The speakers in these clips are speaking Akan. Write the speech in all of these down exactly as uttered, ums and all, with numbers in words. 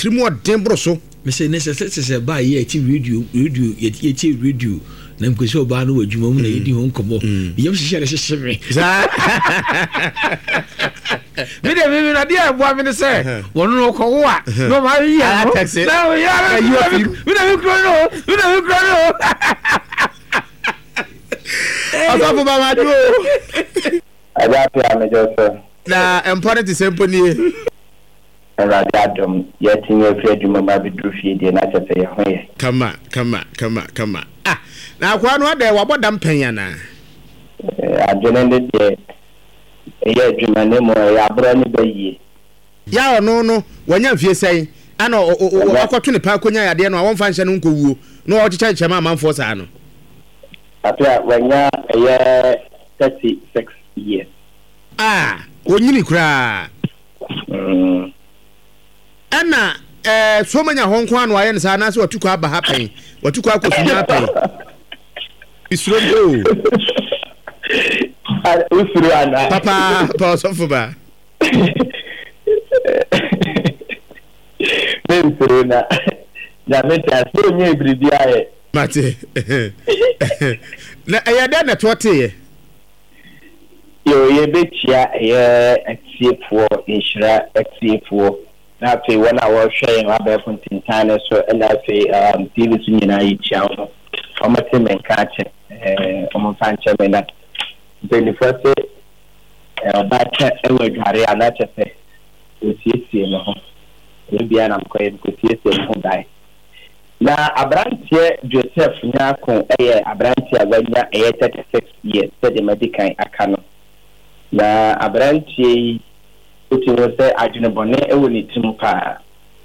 trimu odin bro so me say necessary ba ye ti radio radio ye ti radio na mkwesi oba no wadwuma mu na yedi ho nkomo yem hihye hihye me me de me na dia abo me say wono no ko wo a no ma yi ya na ya me de me kro no me de me kro no asafu ba ma do Ada pia me joso na important semponi Radadom yetinye Fred mama bidu fie de na chese ye ho ye kama kama kama kama ah na kwa no de waboda mpanya na eh adwene de de ye adwuma ne mo ya bro ne bayi ya ono no wanya mfie sei ana akɔtwe ne pa konya yade no awon fa nhyɛ no nkowuo no o kyekyɛ kyema amanfo saa no apia wanya ye thirty-six years ah onyini kura mm ana eh so manya honko anu aye nsa na se watuko aba hapen watuko akosunya hapen isuro do ah usuru ana papa pa sofu ba usuru na na meta so nye bribi aye mate na ayade na tote yo ye bechia ye atsiefo inshira atsiefo na fe wana wo hwe ma ba fontintan so na fe um T V sun nyina yi chia no o mate men ka che eh o mo fan che men na the first eh ba che e we dware ana che fe o siesie no ho e bia na mko e ko siesie no dai na abrantie Joseph Nyako eye abrantie aganya eye thirty-six years so the medical akano na abrantie uti wose adwene bone ewo ni timu pa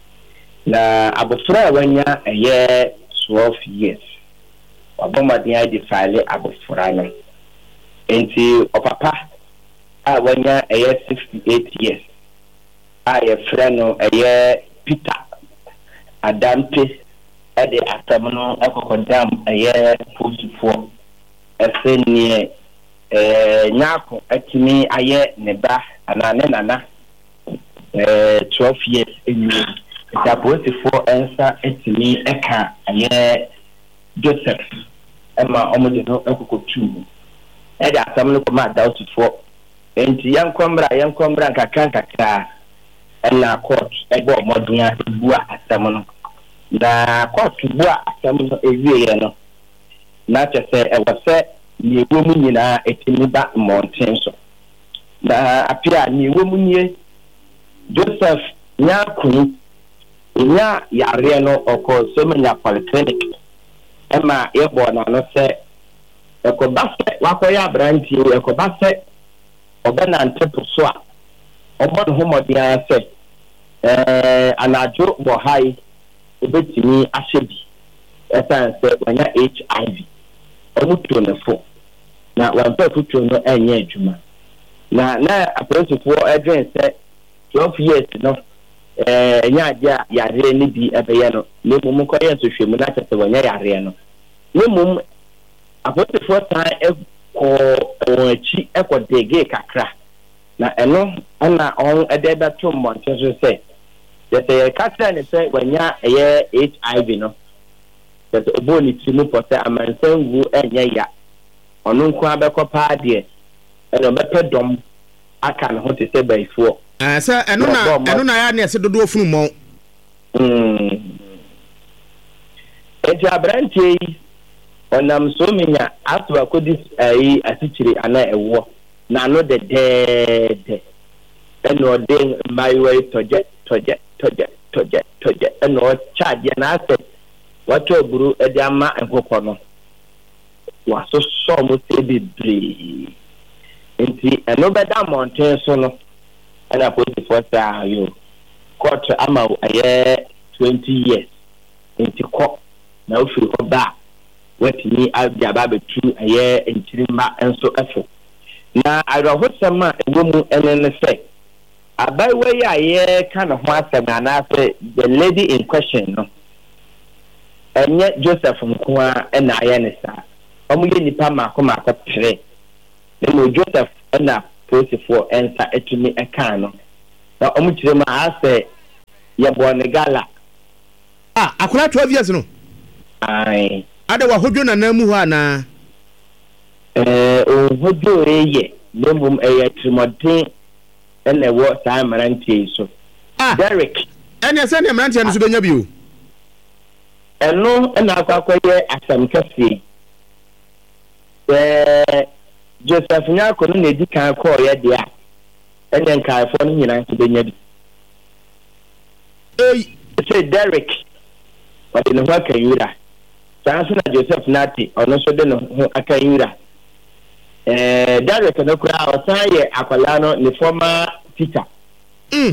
na abofra wanya eye twelve years wabomadi ai di file abofra no enti opapa a wanya eye sixty-eight years a ye fra no eye Peter Adampe ade atamno ekokodam eye posifo efenie eh Nyako atimi aye ne ba anane nana eh twelve years enu taposifo ensa atimi eka aye Joseph ema omode no ekokotu ade atamno ko ma dautifo enti yankombra yankombra nkaka nkaka ela court ebo omodua bua atamno na court bua atamno ewie ye no na chese ewose ni ewo mu nyina etimi ba mountain so na apia ni ewo mu nie Joseph Nyako nya yare no oko so menya polyclinic ema yebo na no se eko base wakoya branch eko base obena ntepo so a obon homodia se eh anajo bo hai obetimi ahyebi esan se wanya H I V omuto ne fo na wampa futu no enye adwuma na na aposofo adwen se twelve years no eh nya adia yare ni bi ebeye no le mum ko ye so hwemu na tete wanya yare no le mum aposofo tan eko ochi eko dege kakra na eno ana on ededa to monte so se yete kakra ne se wanya eye H I V no that oboni timu pote amansangu enye ya onu nko abekọ paade eno mepedom aka ne ho te se baifo eh se eno na eno na ya ne se dodo ofunu mo mm eja abrantie onam so minya atwa kodis ai asichiri ana ewo na no de de de eno de maiwe toje toje toje toje toje eno charge na ase wato buru edi ama enkokọ no waso so mo se bibri enti eno beda mountain so no ana forty-four sa yo court ama aye twenty years enti ko na ofiri ko ba watini abia ba betu aye enchirimba enso efo na arohosema ewo mu enene se abaiwe ya aye kana ho asema na afa the lady in question no enye Joseph Nkoa ena ayenesa omuye nipa mako mako pere emo Joseph ena posifo ensa etumi eka no na omuchire ma ase ye born gala ah akura twelve years no ai ada wa hodwo na na mu ho ana eh o hodwo eye nemum eye trimoden ene wo sa marantie so ah Derek ene se ne marantie no so benya bio eno ena akwakoye asam kase eh Joseph Nyako no na edi kan call ye dia ene nkaifo no nyina so benya bi eh say Derek what in what can you da sanso na Joseph Nati ono so de no akanyura eh Derek no kura o san ye akwala no ni former teacher mm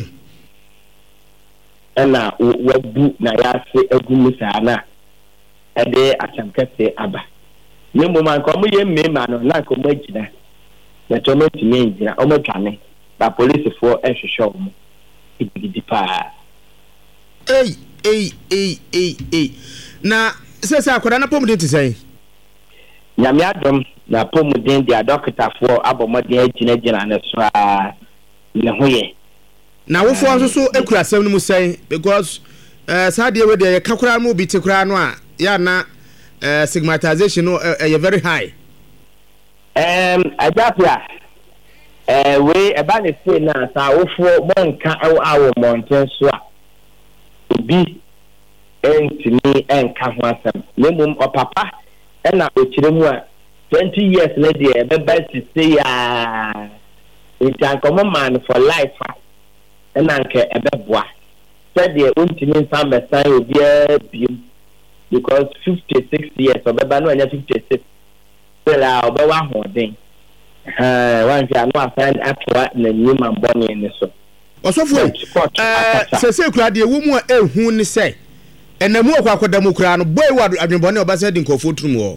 ena wabu na ya se agumu sana ede asamkase aba ne mo man ko mo ye mmema no na ko mo agina na to mo timi agina o mo twane ba police for ehwehwe mo igidi pa ei ei ei ei ei na se se akwada na pomuden ti sai nyame adom na pomuden dia doctor for abomodin agina agina na so a ne hoye na wo fo nso so ekura sam no mu sai because eh sadie we de kakura no bi tekura no a ya na eh stigmatization no eh very high um ajapia eh we e ba ne say na sa wo fo monka awo mountain so a obi entini enka ho asam nemum opapa na okiremu a twenty years na de e be ba si say ya it can come man for life na nke ebeboa said the ultimate time sign will be a because fifty-six years obeba no anya fifty-six so la obewa hoden eh wan fi anu asan atwa na nyima mboni ne so osofo eh se se kura de wo mu ehu ni se enamu akwakoda mu kura no boy wa adwenboni obasa di nkofo turum wo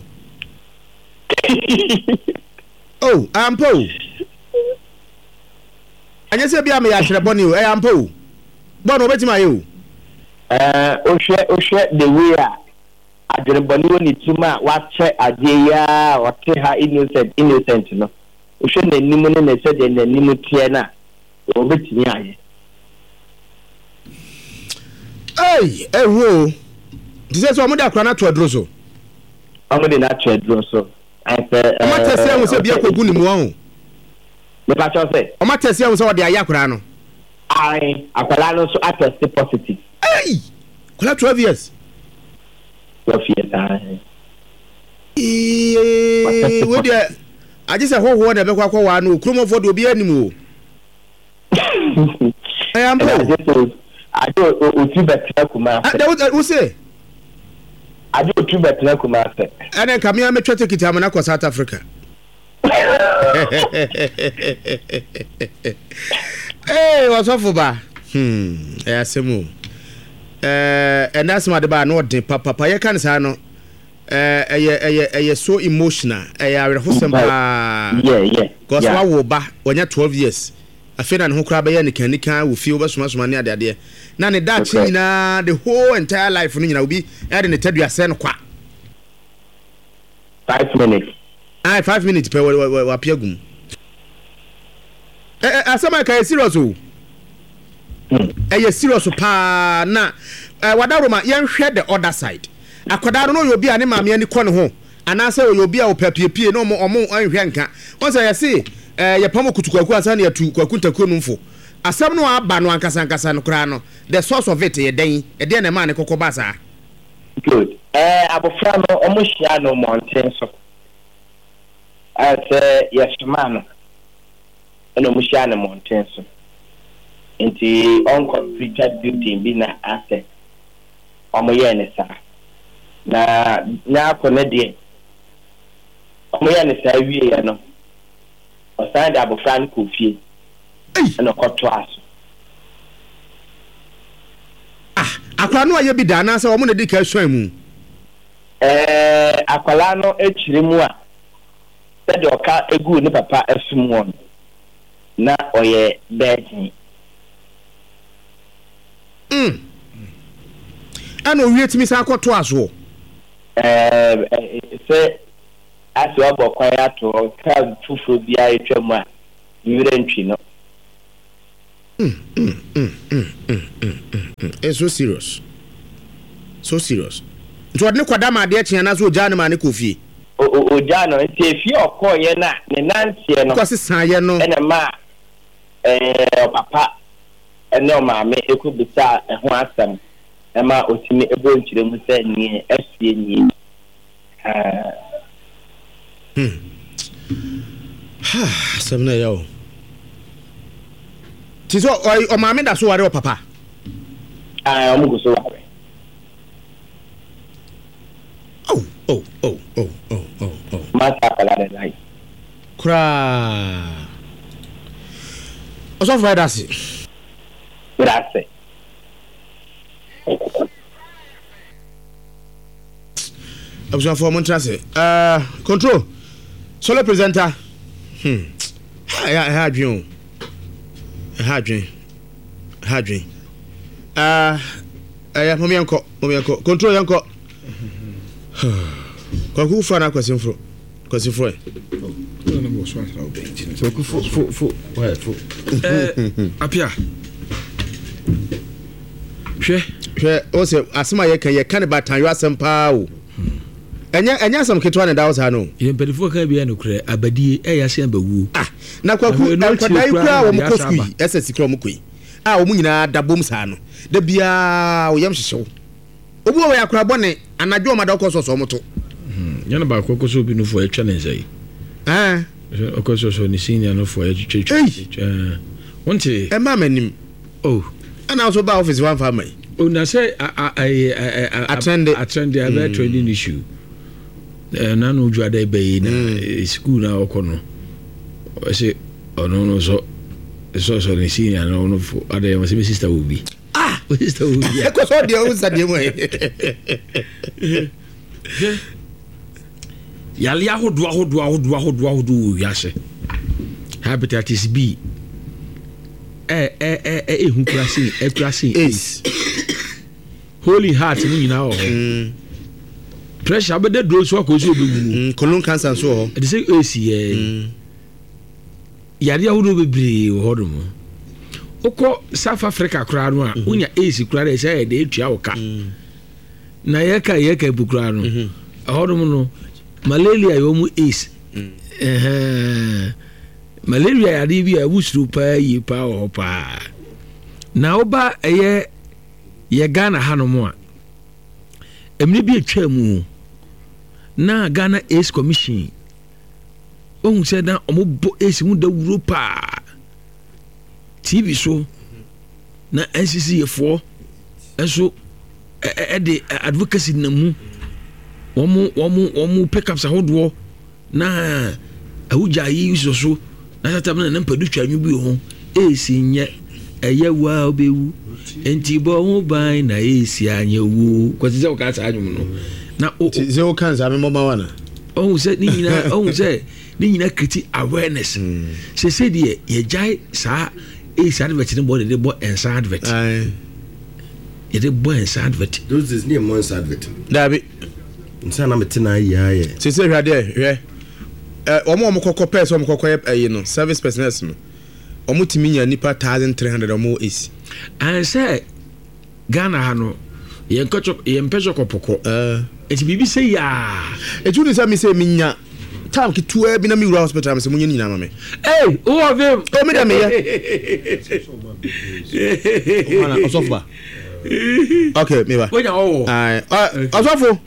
oh ampo anya se bia me ya hwere boni o e ampo bono obetima ye o eh ohwe ohwe the way a adwenboni woni tuma wa che ade ya o te ha innocent innocent no ohwe na nimu ne na se de na nimu tie na obetimi aye ei ehu dise so omuda akra na to adro so omude na to adro so ante eh ma tese hu se bia kogu ni mu ho me pa cho se o ma tese hu se ode aya akra no ai akwala no so atest positive ei kola twelve years twelve years ai eh we de aje se ho ho na be kwa kwa wa no kromofo de obi animu o I am po I do otu betra kuma ah that who say I do otu betra kuma se ana ka me ametwa ticket am na ko South Africa eh wasofo ba hmm eh asemu eh and that's my ba no de papa papa ye kan sa no eh eye eye eye so emotional eh ya re hosem ba yeah yeah cause wa wo ba wonya twelve years afena ne ho kra ba ye ne kanika wo fie obasoma soma ne ade ade na ne da chi nyina the whole entire life no nyina obi e de ne tadua se no kwa five minutes ah five minutes per wa piagum eh asama ka serious o eh serious pa na wadaroma yen hwe the other side akoda no yobi a ne maame ani kɔ ne ho anase yobi a opapiepie no omo anhwe nka won say yesi eh ye pamo kutukwaku asa na yatu kwaku ntakuo numfo asam no aba no ankasa ankasa no kra no the source of it ye den e den na ma ne kokko ba sa good eh abofra no omo hia no mountain so as yes man no omo hia no mountain so enti on completed duty bi na asset omo ye ne sa na na akone de omo ye ne sa wie ya no o sa da abofra no kofie na kɔto aso ah akwala no aye bi da na sɛ omo na di ka hwan mu eh akwala no echiri mu a sɛ de oka egu ne papa asum won na oye bɛɛtin mm ana owie timi sa akɔto aso eh sɛ aso abɔkwan ato ka fufuro bia etwa mu a yire ntwi no Mm, mm, mm, mm, mm, mm, mm. It's so serious. So serious. So what ne kwada ma de akyen na so oja ne ma ne kofi. O o oja no nti efi okoye na ne nantie no. Because saye no. Ene ma eh papa ene o ma me ekubisa ho asem. E ma otimi ebo nkyire mu se ni asie ni. Ah. Hmm. Ha, semna yo. Tiso o o ma me da so ware o papa. Ah, o mu go so ware. Oh, oh, oh, oh, oh, oh, oh. Mata kala de lai. Kra. Oso fa da si. Grazie. Abuso for Montrase. Uh, control. Solo presenter. Hmm. Ha ha adwen. Ha adwen. Ha adwen. Ah, eh mo yanko, mo yanko. Control yanko. Kwaku fa na kwase mfro. Kwase fro. No no so atra obenti. So ku fo fo fo wa fo. Eh apia. Hwe, hwe o se asema ye kan ye kan ba tan yo asem pa o. Enya enya asem ketwa ne dawo sa no. Ye mpedifo kan bia no kure abadie e ya se ambawu. Ah, na kwaku akwadai kura wo mkoskui, ese sikro mkui. Ah, wo nyina dabom sa no. Da bia wo yam hyehyew. Obu wo yakura bone anadwo ma da okoso so moto. Mhm. Yana ba kokoso bi no fo e challenge ai. Ah. Okoso so ni senior no fo e twetwe. Eh. Wonte e ma manim. Oh. Ana also ba office one family. Oh, na say I attend attend the other training issue. Eh na no ju ada be na school na okono. I say oh no no so so so ni senior no no for ada my sister will be. Ah, sister will be. E ko so dia o sa dia mo. Yali ahodo ahodo ahodo ahodo ahodo yase. Hepatitis B. Eh eh eh eh ehun kurasi eh kurasi ace. Holy Heart mu nyina ho. Mm. Pressure be the dose wa ko so be mu. Mm, colon cancer so ho. E say ace eh. Mm. Yari ahodo bebre ho do mu. Oko South Africa kura no a unya ace kura dey say e dey tua wo ka. Na ye ka ye ka bukura no. Ahodo mu no malaria yo mu ace. Eh malaria ya di bi a wusuru pa yi pa o pa na oba eye ye Ghana hanom a emni bi atwa mu na Ghana Ace Commission ohun se dan omobo ace mu da wuro pa T V so na N C C fo enso e de advocacy na mu omo omo omo pick up sa hodo na awuja yi so so na tatam na mpadu twanwu bi ho esi nye eye wa obewu enti bo ho ban na esi anye wu kwati se o ka sa anwum no na o se o kan sa me mama wana o se ni nyina o se ni nyina kriti awareness se se de ye jai sa esi advert ni bo de bo ensa advert ai ye de bo ensa advert those is near months advert dabi nsa na metina ya ye se se hwade hwe eh omo omo kokko pese omo kokko eh no service personnel no omo timinya nipa one thousand three hundred omo is and say Ghana ha no ye nkocho ye mpecho kopoko eh eti bibi say ya etu ni say me say minya time ki two bi na me wura hospital am say munya nyina ma me eh who of them o me da me ya o mana osofa okay me ba onya o ai osofo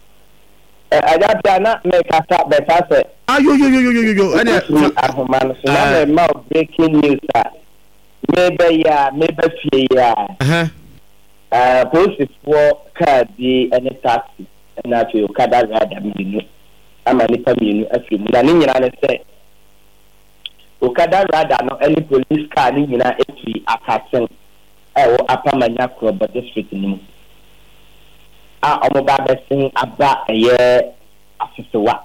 Ajata na me kasa beta se. Ayo yo yo yo yo yo. Ani ahoma so na me ma breaking news a. Me be ya, me be fie ya. Uh-huh. Uh police for car di any taxi na to kada rada mi no. Ama ni pa mi no afi mu na ni nyina ne se. O kada rada no any police car ni nyina efi akasen. E wo apamanya kroba district ni. A omo ba besin aba eye afesewa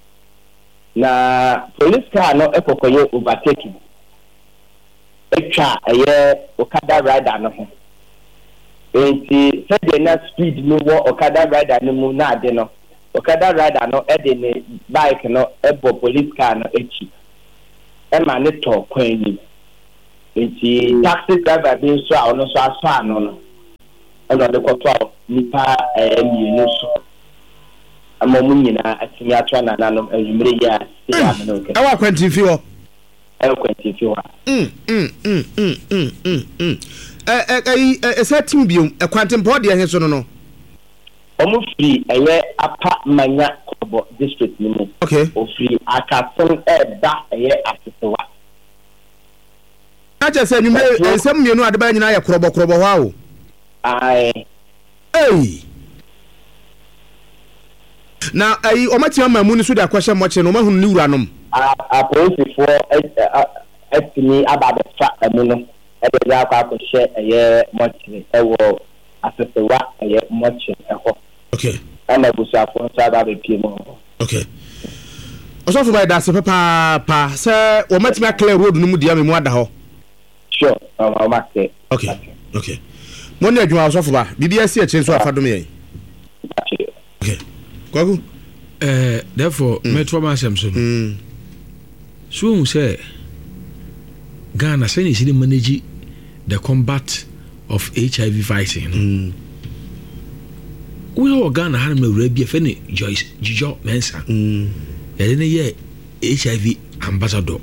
na police car no ekokoye overtaking etwa eye okada rider no ho enti se de na speed no wo okada rider no mu na ade no okada rider no e de ne bike no ebo police car no echi e ma ne to kwan ni nti taxi driver bi nso a ɔno nso aso ano no ɛna ɔde kɔtɔ nipa ɛɛ mmienu so ama ɔmo nyinaa atumi ato anananom anwummere yi a sɛ yɛ amena okɛ ɛwɔ akwantinfi hɔ ɛwɔ akwantinfi hɔ mm mm mm mm mm mm ɛ ɛ ɛyi ɛsɛ tim biom ɛkwantinpɔ deɛ ɛhe so no no ɔmo firi ɛyɛ apa manya kɔbɔ district ni mu okay ofiri akasen ɛɛba ɛyɛ asesewa akyɛ sɛ nwummere nsɛm mmienu ade ba nyinaa yɛ korɔbɔ-korɔbɔ hɔ a o ae ei na ayi ɔmatima ma mu no so de akɔhyɛ mmɔkye no ɔmahunu ne wuranom apolisifoɔ atumi aba abɛfa ɛmu no ɛde de akɔ akɔhyɛ ɛyɛ mmɔkye ɛwɔ asesewa ɛyɛ mmɔkye ɛhɔ okay ɛna abusuafoɔ nso aba abɛpie mu hɔ okay ɔsɔfo ba ɛda ase papaapa sɛ ɔmatumi akla road no mu deɛ me mu ada hɔ sure ɔma sɛ okay okay mo ne adwuma ɔsɔfo ba biribi asi akyi nso afa dom yɛn okay kwaku eh therefore metro ma asem so mm so hu say Ghana say ni see manage the combat of H I V fighting mm we all Ghana ha na wura bi afa ni Joyce Jijo Mensa mm yɛ ne yɛ H I V ambassador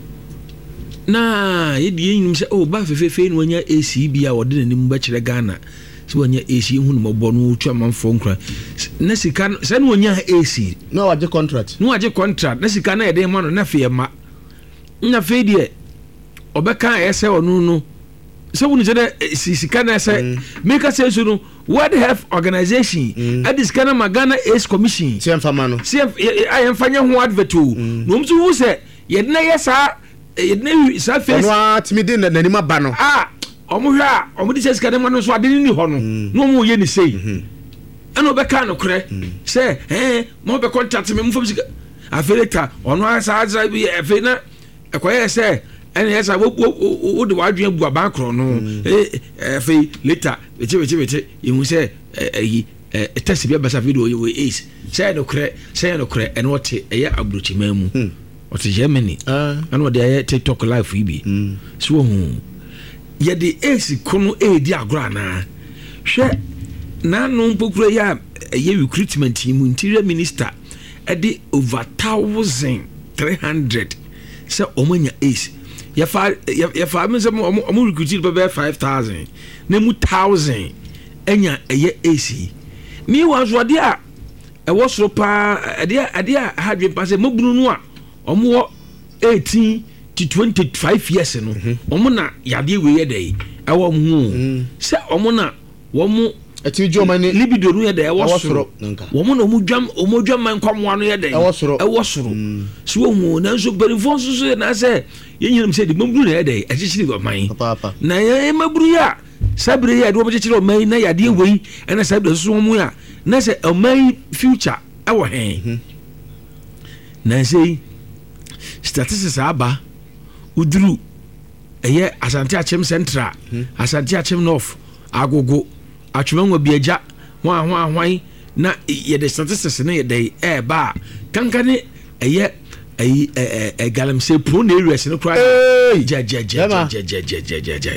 na yɛ die nim sɛ oh ba fefefe no anya A C B a wɔde nanim ba kyerɛ Ghana sɛ wɔnya A C hu no mɔbɔ no twa manfo nkra na sika sɛ no wɔnya A C no wagye contract no wagye contract na sika na yɛde ma no na fe ma na fe die ɔbɛka ɛsɛ ɔno no sɛ wonu sɛ sika na sɛ make us say so no World Health Organization at this kind of Ghana AIDS Commission sɛ mfama no sɛ ayɛ mfanya ho advert o no mso hu sɛ yɛde na yɛ saa yɛde na saa face ɔno atimi de nanim aba no ah ɔmo hwɛ a ɔmo de sɛ sika de ma no so ade ni hɔ no no ɔmo yɛ ni sei ɛna ɔbɛka no korɛ sɛ eh mo bɛ contact me mo fam sika afeleta ɔno asa asa bi efe na ɛkɔyɛ sɛ ɛna yɛ sa wo wo de wadwen bu aban kro no eh efe later beti beti beti yihu sɛ ɛyi test bi abasa video yɛ wɔ ace sɛ no korɛ sɛ no korɛ ɛna ɔte ɛyɛ abrochima mu ɔte Germany ɛna ɔde ɛyɛ TikTok live yi bi so hu yɛ de ace kono edi agora na hwɛ na no mpokuro yɛ ɛyɛ recruitment mu interior minister ɛde over thousand three hundred sɛ ɔmanya ace yɛfa yɛfa me sɛ ɔmo recruit bɛbɛ five thousand na mu thousand ɛnya ɛyɛ ace mi wa so ade a ɛwɔ soro paa ade ade a hadwe pa sɛ mabunu no a ɔmo wɔ eighteen to twenty-five years no ɔmo na yade we yɛ dɛ ɛwɔ mu sɛ ɔmo na wɔmo ati joma ni libido no yɛ dɛ ɛwɔ soro wɔmo na ɔmo dwam ɔmo dwam man kwamwa no yɛ dɛ ɛwɔ soro ɛwɔ soro so ɔmo na nso berifo nso so na sɛ yɛnyinam sɛ de mabunu na yɛ dɛ ɛkyekyere ɔman papa na yɛ maburu ya sabre yɛ de ɔmo kyekyere ɔman na yade we ɛna sabre so ɔmo ya na sɛ ɔman future ɛwɔ hɛn na sɛ statistics aba uduru ɛyɛ Asante Achem Central Asante Achem North Agogo atwemanwa biagya ho ho ahwan na yɛde statistics ne yɛde ɛba kankane ɛyɛ ɛyi ɛ galamsey prone areas no kra ja ja ja ja ja ja ja ja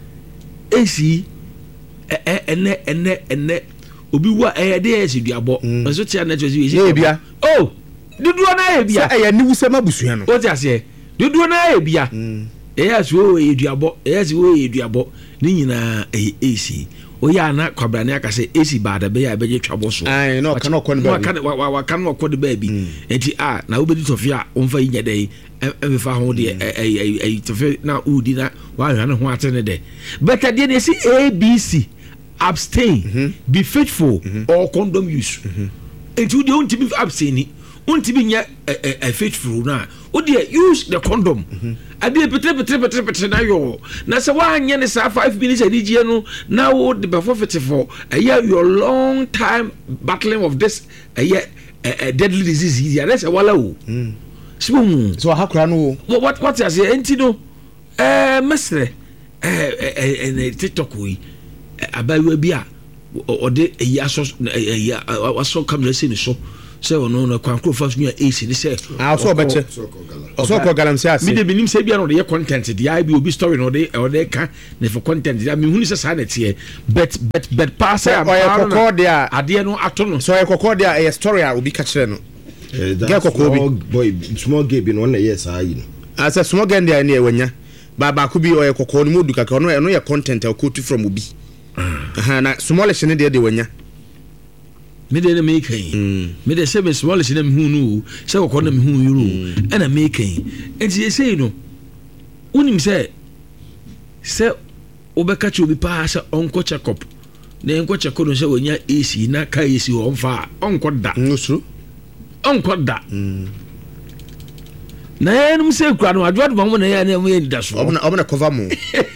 esi ɛ ɛnɛ ɛnɛ ɛnɛ obi wa ɛyɛ de ɛsi duabɔ nso tia na ɛsi ɛyɛ bia oh duduo na ɛyɛ bia ɛyɛ ni wusɛ mabusua no o ti ase duduo na ɛyɛ bia ɛyɛ aso ɛyɛ duabɔ ɛyɛ aso ɛyɛ duabɔ ne nyinaa ɛyɛ esi oya ana kwabrane aka sɛ esi baada be ya beje twabo so ai no kana okɔ ne ba kana wa kana okɔ de ba bi enti a na obedi tofia omfa yinya dai e fa ho de ai ai tofia na udi na wa hwa ne ho atene de better de ne si A B C abstain mm-hmm. be faithful mm-hmm. or condom use enti de unti be abstain unti be nya a faithful na o de use the condom ade petre petre petre petre na yo na se wa anya ne sa five minutes adigye no na wo de be forfeit for eh, your long time battling of this eh, eh, deadly disease here that's a wala wo so so hakura no what what you say enti no eh mesre eh eh TikTok we abawa bi a ode eyi aso eyi aso camera se ni so sɛ ɔno no kwankoro fa so nya ace ne sɛ ah so obeche so ko galamse ase me de binim sɛ bia no de content de ai bi obi story no de ɔde ka ne for content de me hunu sɛ sa na tie bet bet bet pass am kokɔ de a ade no ato no so kokɔ de a story a obi ka kyerɛ no get kokɔ boy small game bi no na yes ayi no asa small game de ne ewanya ba ba ko bi ɔyɛ kokɔ no modu kaka ɔno ɛno yɛ content a quote from obi aha na small shine de de wanya me de na me kan me de se me small shine me hu no se kokɔ na me hu yuro ɛna me kan enti e sei no unim sɛ sɛ obɛka che obi pa sɛ ɔnkɔ check up na ɛnkɔ check no sɛ onya A C na ka A C ɔmfa a ɔnkɔ da nsuru ɔnkɔ da na ɛnum sɛ kura no adwo adwo mo na yɛ na mo yɛ da so ɔbna ɔbna cover mo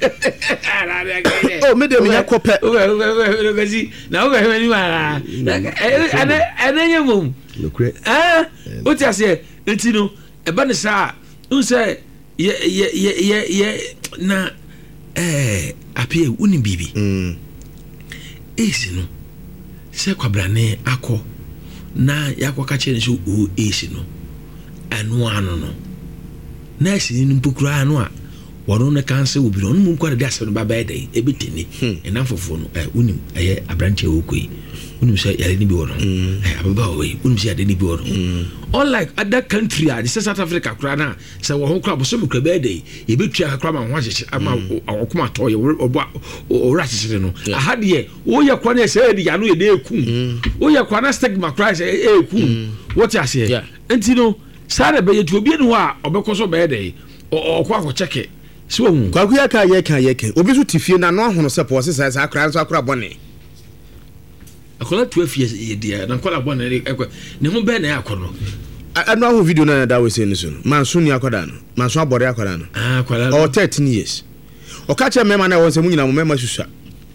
oh me de me yakɔpɛ o o gasi na o ga hɛ ni ma ana ana nyɛ mom ah o ti ase enti no ɛba ne sa un sɛ ye ye ye ye na eh apie uni bibi mm esi no sɛ kwabrane akɔ na yakɔ ka kyerɛ so o esi no anu anu no na esi ni mpokura anu a wɔno ne kanse obi no mu nkɔ de asɛ no ba bɛɛ dɛ ebitini ɛna fofo no eh unim ɛyɛ abranche okoi unim sɛ yare ni bi wɔ no eh ababa oyi unim sɛ yare ni bi wɔ no unlike other country a this South Africa kura na sɛ wɔ ho kura bo so mu kura bɛɛ dɛ ebetua kura ma ho ahyehye ama ɔkoma tɔ yɛ ɔbɔ ɔra hyehyere no aha deɛ woyɛ kwa na sɛ ɛdi yano yɛ de ekum woyɛ kwa na stigma kura sɛ ekum wɔte aseɛ enti no saa de bɛyɛ tu obi ne ho a ɔbɛkɔ so bɛɛ dɛ ɔkɔ akɔ check so hu kwaku ya ka ye kan ye kan obi so tifie na no ahono se po se sa sa akra nso akra bone akola tu afie ye dia na akola bone ne ho be na akɔ no anu ahu video na da we say ni so manso ni akoda no manso abore akoda no ah akola o thirteen years o ka che mema na won se mu nyina mo mema susua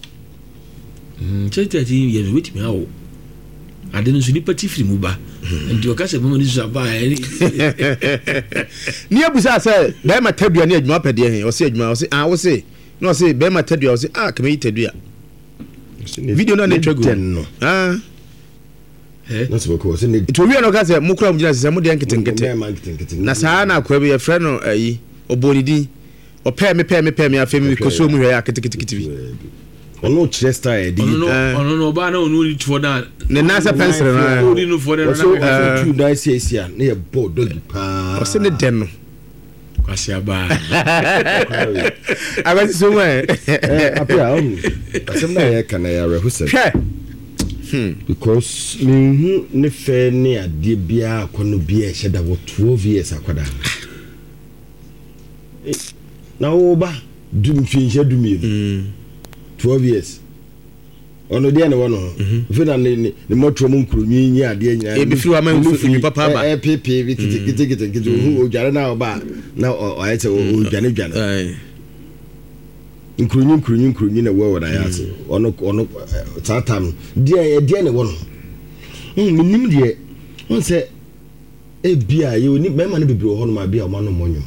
mm thirteen years wait me awo ade no so ni pati firi mu ba nti o ka se mema ni susua ba ni abusa sɛ bɛɛ ma tadua ne adwuma pɛde he o se adwuma o se ah o se no se bɛɛ ma tadua o se ah kama yi tadua video na ne twego no ah eh na so ko se ne to wi no ka sɛ mo kura mo gina sɛ mo de nketenkete na saa na akwa bi ye frɛ no ayi obonidi o pɛ me pɛ me pɛ me afɛ me ko so mu hwɛ aketekete bi ono chire style di ono no ba na onu for that ne na sa pencil na onu no for that na two die say sia na ye board dog pa o se ne den no kwasi aba abasi so mo eh apia onu asem na ye kana ya rehusa hmm because me hu ne fe ne ade bia akono bia ehye da twelve years akwada na wo ba dum finhye dum ye twelve years ono dia ne wono fi na ne ne motro mu nkrunyi nyi ade nyina e bi fi wa man fu ni papa ba e pepe bi kiti kiti kiti kiti hu ojare na oba na o ayete o dwane dwane nkrunyi nkrunyi nkrunyi na wo na yase ono ono tatam dia dia ne wono hm minim dia on se e bia ye oni bema ne bibiro ho no ma bia o ma no monyo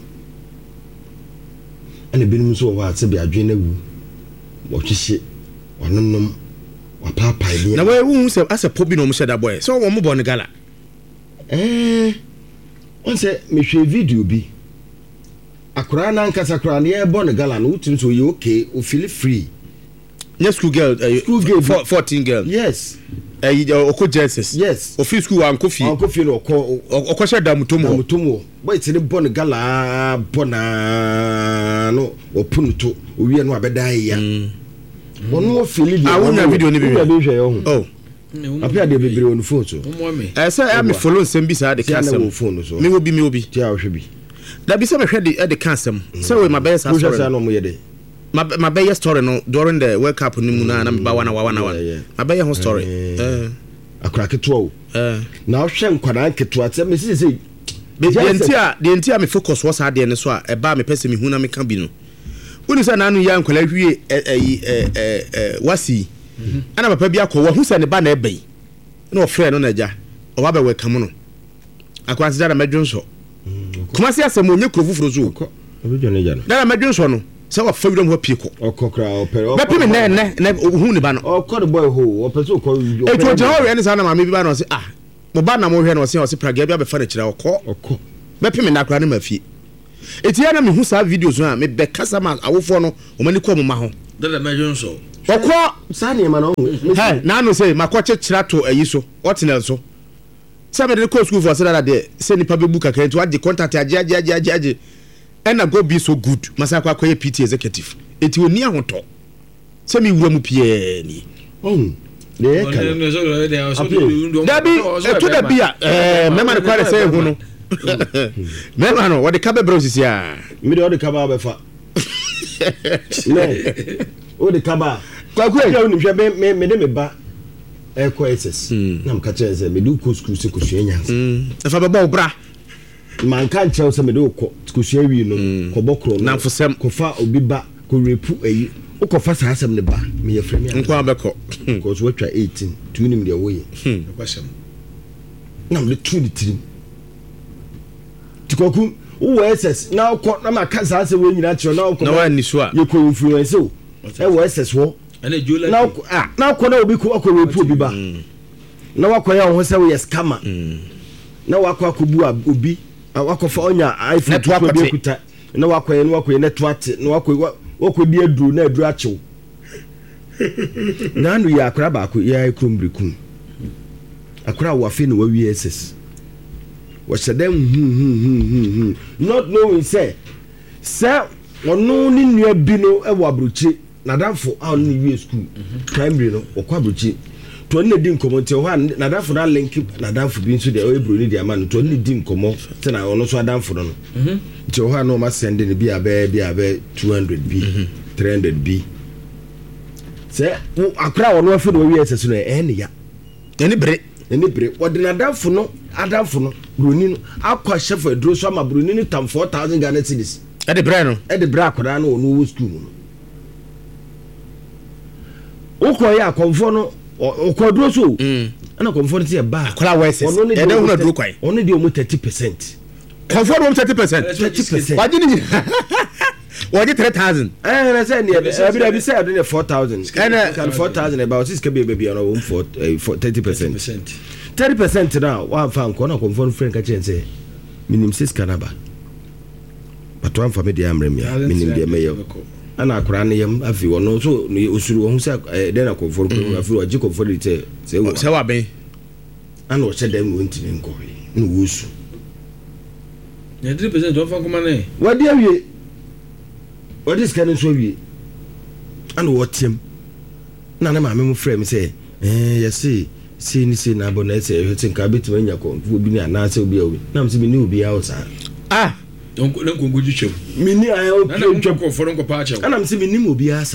ane binum so wa se bia dwen na wu wɔhwehye wɔnonom wapapa ile na we hu se ase pobi no mo sheda boy so wo mo bon gala eh on se me hwe video bi akora na nkasa akora na e bon gala no utim so you okay o feel free yes school girl uh, school girl fourteen girl yes eh uh, oko Jesus yes o feel school an kofi an kofi no oko oko she da mutomo mutomo boy ti ne bon gala bona no opunuto o wie no abeda ya wono wo feel dia awunya video ni bi oh apia de bebre on phone so eh say am follow nsem bi sa de cancel phone so me wo bi me wo bi ti a wo hwe bi da bi say me hwe de de cancel say we my best story so no mo ye de my my best story no during the world cup ni mu na na me ba wana wana wana my best whole story eh akura keto o eh na hwe nkwana keto ate me say say de entia de entia me focus was ade ne so a e ba me pese me hu na me ka bi no woni sa na anu ya nkwala hwie eh eh eh wasi ana papa bi akọ wa hu sa ne ba na ebe na o frɛ no na ja o ba be welcome no akwa se da medwonso kuma se asem onye krofufuro so obi jone ja no da medwonso no se wa fa widom ho pie ko okokra opere ba pime ne ne ne hu ne ba no okọ the boy ho o pese okọ e to je ho re ne sa na ma me bi ba no se ah mo ba na mo hwe na ɔse ɔse praga bia be fa na kyira ɔkɔ ɔkɔ bɛpɛ me nakra ne mafie eti ya na me hu sa videos no a me be kasa ma awofo no o mani kɔ mo ma ho dada mejo nso ɔkɔ saa ne ma no he na no say makɔ kyekira to ayi so ɔtena so sɛ me de kɔ school for sada de sɛ nipa be book akran to agye contact agye agye agye agye agye ɛna go be so good masa akɔ akɔ P T executive eti oni ahotɔ sɛ me wura mu pie ni oh de ka dabi to da bia eh mema ne kware sɛ hu no mema no what the cabe bros is ya me de what the kaba be fa no o de kaba kwa kwa ya uni hwe me me de me ba e ko S S na mka kire se me du ko school se ko hwe nya mm e fa be bo bra man kan kire se me de ko ko hwe wi no ko bokro no na fosem ko fa obi ba ko repu ayi o ko fa sa asem ne ba me ye frame ya nko abekɔ ko so watwa eighteen tu nim de wo ye kwasem na me tu ni tirim tikoku wo S S na ko na ma kan sa asem we nyina kire na ko na wa ni so a ye ko influence o e wo S S wo ana jola na ah na ko na obi ko akɔ repu obi ba na wakɔ ya ho sɛ wo yes scammer na wakɔ akɔbu obi wakɔ fa onya iPhone two bi kuta na wakɔ ya na wakɔ ya network na wakɔ wakɔ di aduru na aduru akyew na anu ya akra ba ko ya ikrombrikum akra wa fe na wa wi S S wa sedem hu hu hu hu not knowing say say ono ni nua bi no e wa abrochi na danfo a on wi school primary no okwa abrochi to ne di nkomo nti ho na danfo na link na danfo bi nso de o ebro ni di ama no to ne di nkomo te na ono so adanfo no mhm nti ho na o ma send ne bi abe bi abe two hundred b three hundred b se akra ono afi no wi S S no e ne ya eni bre eni bre o de na danfo no adanfo no broni no akwa chef edro so ama broni ni tam four thousand Ghana cedis e de bre no e de bre akoda no ono wo school no uko ya konfo no uko so ana konfo ti e ba akola weses e de hu na duro kwai ono de omo thirty percent konfo no thirty percent thirty percent wajini waji three thousand eh na say ne e bi bi say de four thousand and can four thousand about six ka be be on one for thirty percent thirty percent now one fan ko na konfo no friend ka chen say minim six kanaba but one for me dey amrem ya minim dey meyo ana akura ne yam afi wono so osuru wo se den na konfo afi wo jiko for it se wo se wa ben ana wo che dem wo ntini nko no wo su ne three percent do fa kuma ne wadi awie wadi scan so awie ana wo tem na na ma me mu frame say eh yes see ni see na bo na say he tin ka betima nya konfo bi ni ana say obi awi na mse bi ni obi a osa ah donc na ko goju chem mini ayo chem ko foro ko pa chem ana mse bi ni mo bi asa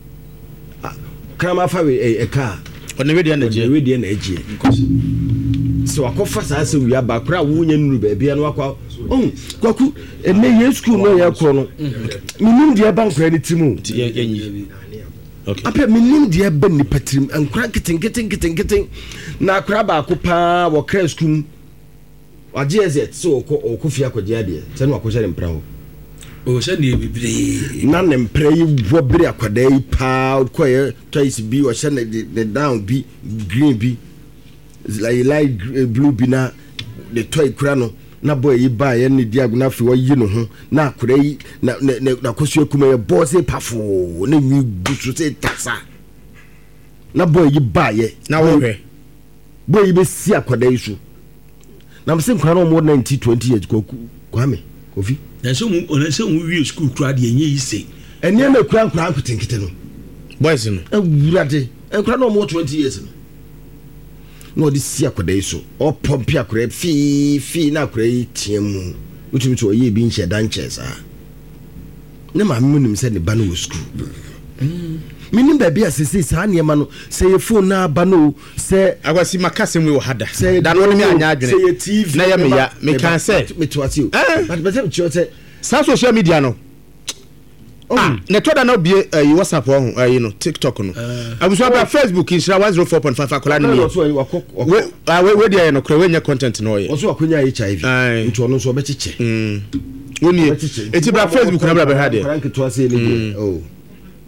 krama fa we e ka ona we dia na je we dia na eje so akofa sa se wi aba kra wo nya nuru ba bia no akwa oh kwaku ene ye school no ye kro no minim dia ban kra ni timu yenyi okay ape minim dia ban ni patrim ankra keten keten keten keten na kra ba ko pa wo kra school wajeze so ko okufia ko jiade se no akosha mpra ho o se ne bibre na ne mpra yi wo bere akwada yi pa ko ye twice bi wo se ne the down bi green bi like light blue bi na the toy kura no na boy yi ba ye ne diago na fi wo yi no ho na akura yi na na kosu akuma ye boss pafo na nyi busu se tasa na boy yi ba ye na wo hwe boy yi be si akwada yi so na mse nkwa no more ninety twenty years ko kwame kofi na so mu ona so mu wi school kura de enye yi se ene na kura kura nkotenkete no boys no awurade nkwa no more twenty years no no di si akwada yi so o pompi akwada fi fi na akwada yi tiemu utumi to ye bi nche dan chesa ne ma me nim se ne ba no school mm minim ba bia sisi sa ne ma no se ye phone na ba no se agwasi makase mu wo hada da no me anya adwene se ye T V na ya me ya me kan se me to ati but but me cho se sa social media no ah ne to da na bie yi WhatsApp ho yi no TikTok no abuso aba Facebook insira one oh four point five akola ne we we we dia no kra we nya content no ye oso akonya H I V nti ono so obechiche mm woni eti bra Facebook na bra be ha de frank to ase ni oh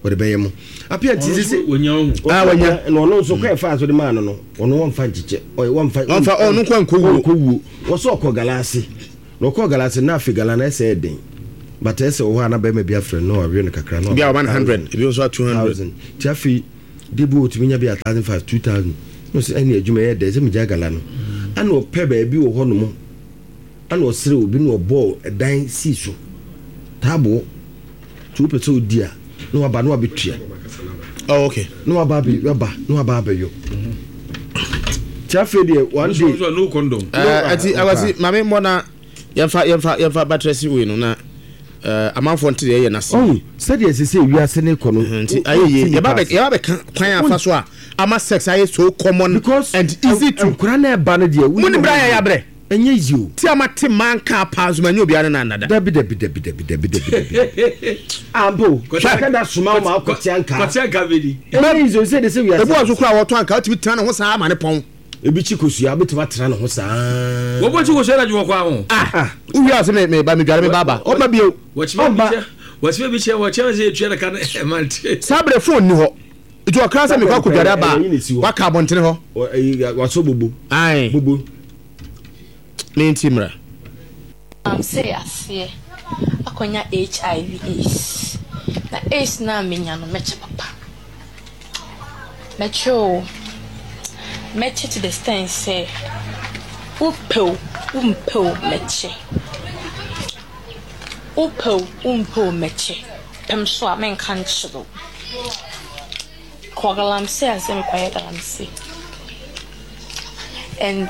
wɔde bɛyɛ mu apia ti sisi wonya wo ah wonya no no so kwa fa so de man no ɔno wɔmfa nkyekyɛ ɔyɛ wɔmfa wɔmfa ɔno kwa nkɔwu nkɔwu wɔso ɔkɔ galase no ɔkɔ galase na afi galana ɛsɛ den but ɛsɛ wɔ ana bɛma bi afrɛ no ɔwe no kakra no bi one hundred ebi nso two hundred ti afi de bo otumi nya bi one thousand five hundred two thousand no sɛ ɛne adwuma yɛ de sɛ megya gala no ana ɔpɛ baabi wɔ hɔ no mo ana ɔsere obi no ɔbɔ ɛdan si so tabo tu pɛ sɛ odi a no waba no wabetua oh okay no waba be waba no waba be yo tiafe de one day no condom eh ati awasi mame mo na yemfa yemfa yemfa batresi we no na eh amanfo nte de ye na se oh said yes say wi ase ne kono nti ayeye ye ba be ye ba be kwan afa so a ama sex aye so common because and easy to kura na ba no de mu ni bra ya bre enye easy o ti amate man ka pa so manyo bia na nada dabi dabi dabi dabi dabi dabi ambo shaka da suma ma akwati anka kwati anka bedi enye easy o say de say wi ase ebu aso kura woto anka otimi tana ho saa ma ne pon ebi chikosu abetima tena no ho saa wo bo chikosu na dwo kwa ho ah uwi ase me me ba me dware me baba o ba bio watch me bi watch me bi che watch me say etua na kan mante sabre phone ni ho itu okra se me kwa kudware ba wa ka bontene ho wa so bobo ai bobo me intimra am say ase akonya H I V AIDS na AIDS na menya no meche papa mecho meche to the stand say upel umpel meche upel umpel meche em so a men kan chiro kogalam say ase me kwaye galam say and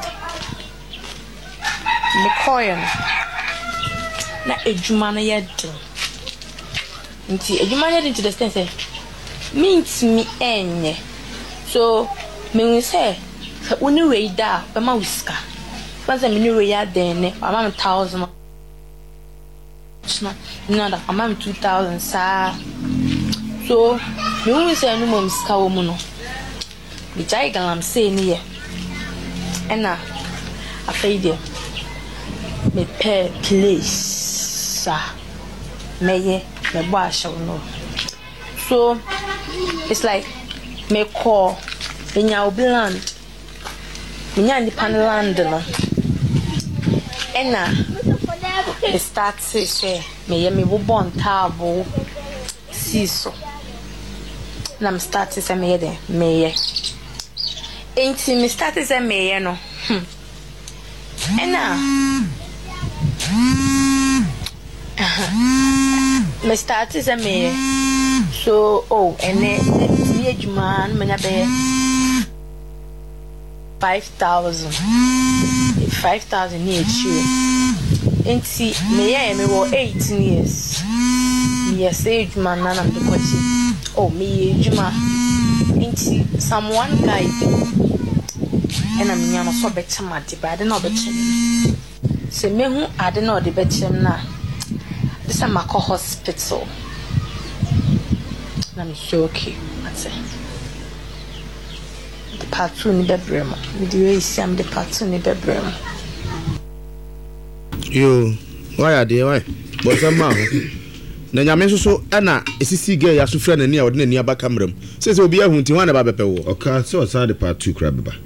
me koyen na ejuma na yedin nti ejuma na yedin to the stand say means me enye so me we say uni we da be ma wiska fanza me ni we ya den ne ama me thousand no no da ama me two thousand sa so me we say no mo wiska wo mu no me jai galam say ni ye ena afeide me pay place sa me ye me bo asho no so it's like me call enya obi land enya ni pan land no ena me start say me ye me bo bon table siso na me start say me ye de me ye enti me start say me ye no ena me start say me ye so oh ene me adwuma no menya be five thousand five thousand ni echi enti me ye me wo eighteen years me say adwuma na na me kwachi oh me ye adwuma enti someone guy ena me nya no so be chama de ba de na obe chem se me hu ade na ode be chem na this am a hospital na me so okay ate the part two ni bebrem with the way sam the part two ni bebrem yo why are they why but some ma ho na nyame so so na esisi ge ya so fra na ni a ode na ni aba kameram se se obi ahunti wan na ba bepe wo okay so sa the part two kra beba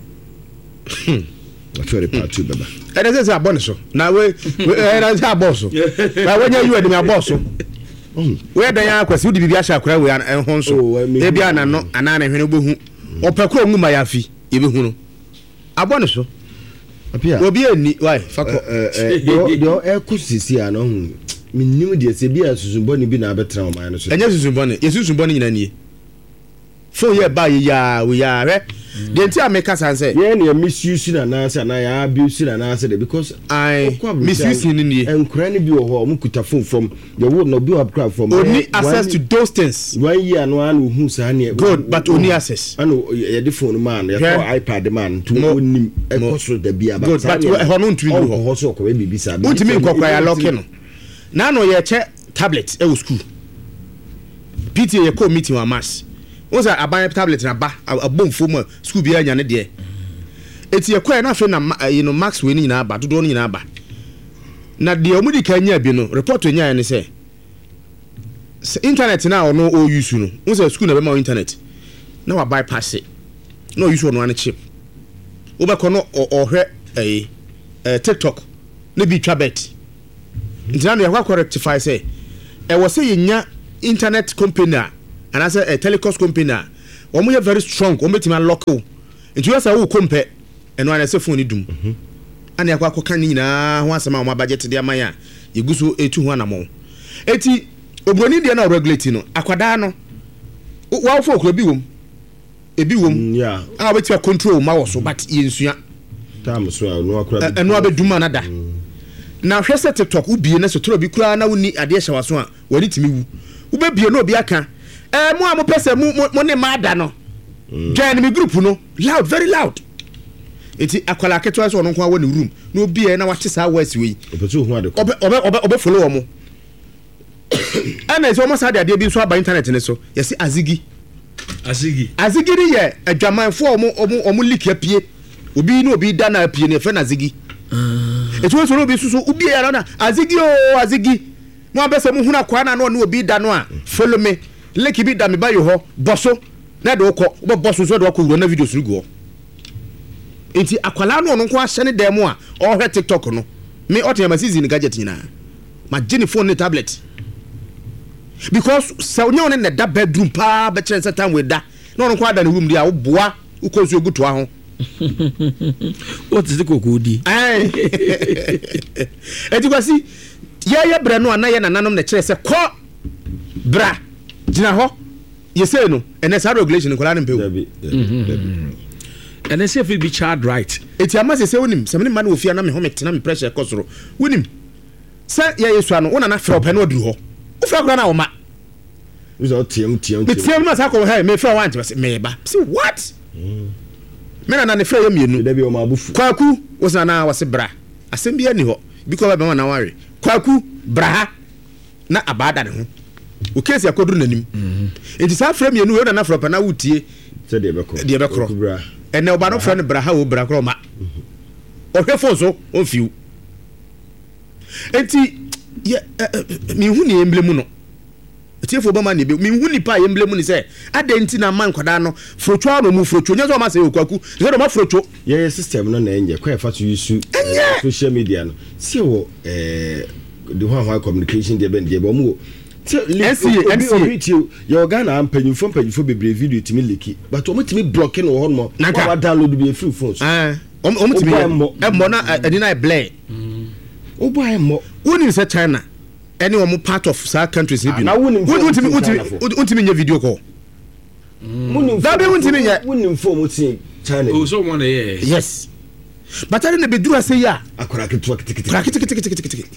afere part two beba ene se se abone so na we ene se aboso na we nya you ade me aboso we dan ya kwasi udi bibia sha kra we en ho so e bia na no ana na hwene obehu opakro nguma ya fi ye behu no abone so apia obi ani why fako eh do do e kusisi ana hu minnim de se bia susuboni bi na abetra o man no so enya susuboni ye susuboni nyina nie fo ye ba ye ya we ya re de nti ameka san say ye na misuse na na say na ya abuse na na say because I misuse ni nie enkura ni bi wo ho mu kuta phone from the wood no bi up from only access to those things one year no an hu sa ne good but only access ano ye the phone man ye call iPad man to onim e koso da bia ba good but ho no ntumi ho ho so ko be bi sa bi ntumi nkokwa ya lock no na no ye che tablet e wo school P T A ye call meeting wa mass oza aban tablet na ba abomfo mu school bia nya ne de eti ye kwa na fe na you know max we ni nyina ba dodo ni nyina ba na de omudi kan nya bi no report nya ne say internet na ono o use no wo say school na be ma internet na wa bypass it na o use ono an chip wo be ko no ohwe eh eh TikTok na bi twa bet ntina no ya kwa rectify say e wo say yenya internet company and as a telecom company wo mo very strong wo metima lock wo nti wo say wo kompe eno an say phone dum ana ya kwa kwa ni nyina ho asema wo budget de aman a yeguso etu ho anamo eti obroni de na regulate no akwada no wa fo okro bi wom ebi wom yeah a obeti control ma wo so but yensua tam so no akra bi eno abeduma na da na hwese TikTok ubie na so tro bi kura na woni ade hye waso a wani timi wu ubebie na obi aka eh mo a mo pese mo mo ne ma da no join me group no loud very loud eti akwala keto so no kwa woni room na obi na wate sa wasi we obetu hu ade obe obe obe follow wo mo ana so mo sa ade bi so aba internet ne so yesi azigi azigi azigi ni ye adwamanfo omo omo omo leak apie obi na obi da na apie ne fe na azigi etu so obi susu obi ya na azigi o azigi mo abese mo huna kwa na no na obi da no a follow me leki bi da me ba yo ho boso na de okọ bo boso so de okọ wuro na video suru go enti akwala no no ko ahye ne dem a o hwe TikTok no me ote ma season gadget nyina ma gene phone ne tablet because so nyo ne da bedroom pa be chere time we da no no ko ada ne room dia wo boa wo ko so gutu aho what is the kokodi eh eti kwasi ye ye bre no ana ye nananom ne chere se ko bra gina ho ye say no ene sa regulation ko la ne mpe and then say if it be child right eti amase se wonim se me man wo fia na me ho metena me pressure kosoro wonim se ye yesu ano wona na fra opa na oduru ho wo fra kura na wo ma uzo tiem tiem tiem tiem ma sa ko he me fra want me ba see what me na na ne fra ye mienu da bi o ma abufu kwaku wo sa na wase bra asem bia ni ho because ba ma na ware kwaku bra na abada ne ho o case akoduru nanim enti sa fra mienu wo na na fra opa na wutie se de be ko de be kro ene oba no fra ne bra ha wo bra kro ma o hwe fo so o fiu enti ye mi hu ni emblem no tiefo ba ma ni be mi hu ni pa emblem ni se adenti na man kwada no frocho no mu frocho nyezo ma se okwaku se do ma frocho ye system no na enye kwa fa to use social media no se wo eh the one one communication de ben de ba mu N C A N C A your Ghana mpanyimfo mpanyimfo bebre video timi leki but omo timi block no ho no wa download be free phones eh omo timi e mo na eni na blay o boy mo woni se China any omo part of sa countries ni bi na woni timi woni timi nya video call woni da be woni timi nya woni mfo mo tin China oh so one yeah yes but I didn't be do say ya akora kitu kitikiti kitikiti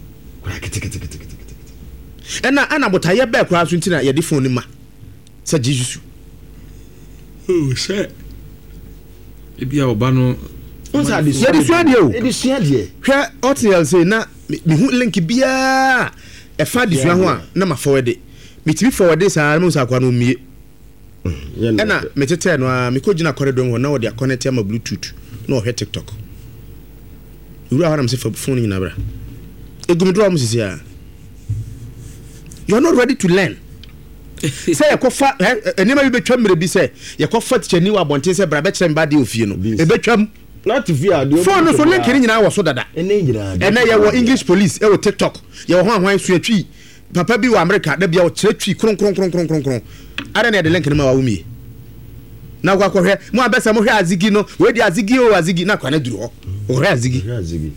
ena ana botaye be kwa so ntina ye de phone ma se Jesus oh se ebia oba no onsa de ye de suade o e de suade hwe hotel say na me hu link bia e fa de sua ho a na ma forward me timi forward sa na mo sa kwa no mie ena me tete no a me ko gina corridor ho na wo de connect ma bluetooth na o hwe TikTok uru ahara me se phone nyina bra egumdro am sisi a you are not ready to learn. Say you kofa enema bi betwa mre bi say you kofa tichani wa bonten say bra be kire mba de ofie no e betwam not via the phone so link ni nyina wo so dada ene nyina ene ye wo English police e wo TikTok ye wo hwan hwan so atwi papa bi wo America da bia wo kire twi kron kron kron kron kron kron ara na de link ni ma wa wumi na kwa kwa hwe mo abesa mo hwe azigi no we di azigi o azigi na kwa na duru ho o hwe azigi azigi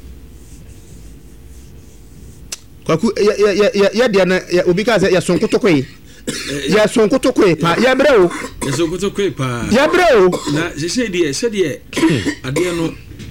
kwaku ya ya ya ya dia na obi ka ya sonkotokwe ya sonkotokwe pa ya breo ya sonkotokwe pa ya breo na je se die se die ade no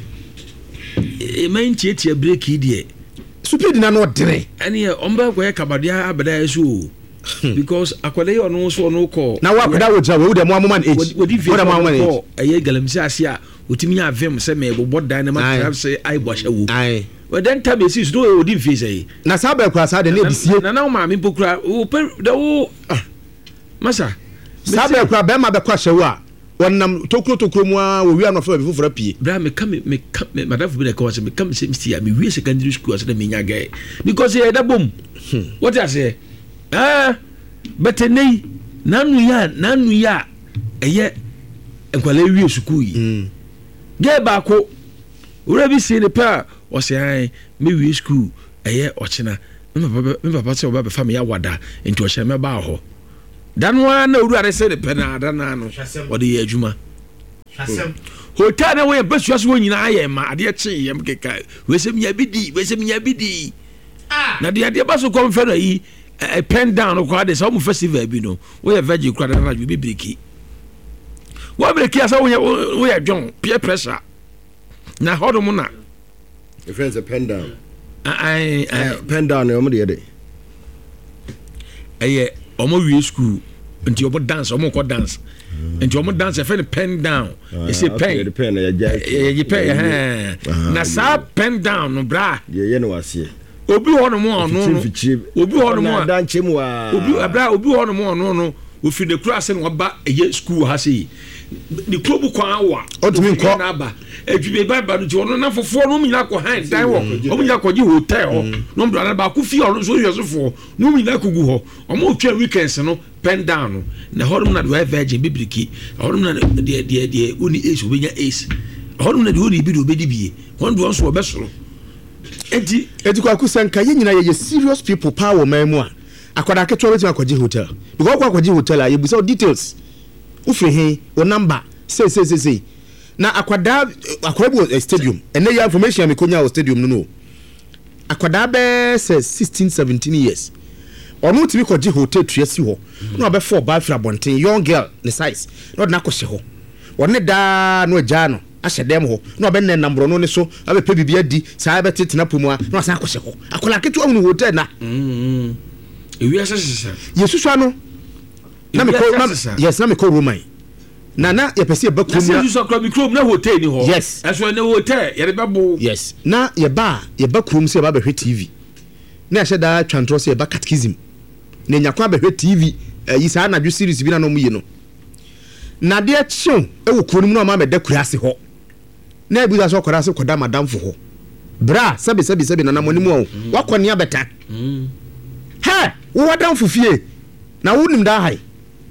e man tietia break die speed na no dire ani e omba kwa kabadia abada yesu because akwale yo no so no ko na wa kwada wo jira wo de mo amman age wo de mo amman age eye galamsi ase a otimi ya vem se me bo boda na ma trap se ai bo hye wo ai we then time is do we di face aí na sabe kwa sa de na bisie na na ma me pokura o da wo masa sabe kwa be ma be kwa hye wo a wonnam tokuro tokuro mu a wo wi anofa be fofora pie bra me come me come madam be ka me come se misi ya me wi secondary school so da me nya guy because e da bom what I say eh bɛtɛ nei nanu ya nanu ya ɛyɛ nkwala wie sukuu yi gɛ baako wura bi si ne pa ɔsɛ ai me wie sukuu ɛyɛ ɔkyena me papa me papa sɛ ɔba bɛfa me awada nti ɔhyɛ me ba hɔ danwa na wura de sɛ ne pɛ na dana no ɔde yɛ adwuma hotel na wɔyɛ bɛsua so nyinaa yɛ ma adeɛ kye yɛm keka wɛsɛm nya bi di wɛsɛm nya bi di na de adeɛ ba so kɔm fɛ no yi a pen down no kwade sɛ ɔmo festival bi no wɔyɛ veggie kwade na bi breki wɔ breki asa wɔyɛ wɔyɛ dwon peer pressure na hɔdom na your friends a pen down ai ai pen down no ɔmo de yɛ ɛyɛ ɔmo wie school nti ɔmo dance ɔmo kɔ dance nti ɔmo dance ɛfɛ no pen down ɛsɛ pen pen ɛyɛ pen na saa pen down no bra yɛ yɛ no waseɛ obi hɔ no mu ɔno no obi hɔ no mu a danche mu a obi abra obi hɔ no mu ɔno no ofi de kura se no ba ɛyɛ school ha sei the club kwan awa ɔtumi nkɔ na ba adwuma ba ba no ti ɔno na fofoɔ no mu nyina kɔ han dan wɔ ɔmo nyina kɔ gye hotel hɔ no mbra na ba ko fi ɔno so yɛ sofoɔ no mu nyina kogu hɔ ɔmo twa weekends no pen down no na hɔ no na de virgin bibriki hɔ no na de de de oni ace obenya ace hɔ no na de oni bi de obedi bie hɔ no so ɔbɛsoro enti enti kwa kusanka ye nyina ye serious people power man mu a akwada keto wetin akɔgye hotel because kwa akɔgye hotel a ye busa details ufre he o number say say say say na akwada akwada bu stadium ene ya information me konya o stadium no no akwada be say sixteen seventeen years ɔno timi kɔgye hotel tuasi hɔ na ɔbɛ for ba fra bonten young girl ne size na ɔde na kɔhye hɔ ɔne da no agya no ahyɛ dem hɔ na ɔbɛ nne nambro no ne so abɛ pɛ bibia di saa bɛ tetena pomua na ɔsan akɔhye hɔ akola keto ɔmo hotel na mm ewi asese yesusu ano na me ko yes na me ko roman na na ye pese ba krom na yesusu akra bi krom na hotel ni hɔ yes eso na hotel ye be bo yes na ye ba ye ba krom se ba ba hwɛ tv na ya da twantro se ye ba catechism na nyakwa ba hwɛ tv yi saa na dwo series bi na no mu yi no na de akyew e wo krom na ma me da kurase hɔ na ebi da so kwara se koda madam fo hɔ bra sabi sabi sabi na na moni mu o wakɔ ne abeta mm ha wo wadam fufie na wonim da hai